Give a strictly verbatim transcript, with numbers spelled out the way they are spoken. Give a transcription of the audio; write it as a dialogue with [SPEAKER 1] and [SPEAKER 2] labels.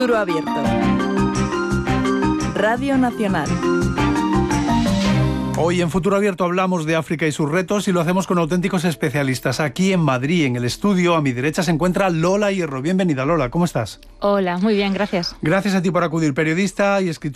[SPEAKER 1] Futuro Abierto. Radio Nacional.
[SPEAKER 2] Hoy en Futuro Abierto hablamos de África y sus retos y lo hacemos con auténticos especialistas. Aquí en Madrid, en el estudio, a mi derecha se encuentra Lola Hierro. Bienvenida, Lola, ¿cómo estás?
[SPEAKER 3] Hola, muy bien, gracias.
[SPEAKER 2] Gracias a ti por acudir, periodista y escritora.